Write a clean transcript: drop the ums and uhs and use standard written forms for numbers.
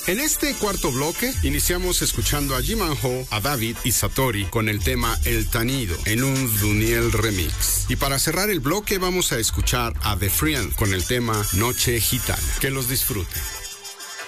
En este cuarto bloque iniciamos escuchando a Jimanho, a David y Satori con el tema El Tanido en un Duniel remix. Y para cerrar el bloque vamos a escuchar a The Friend con el tema Noche Gitana. Que los disfruten.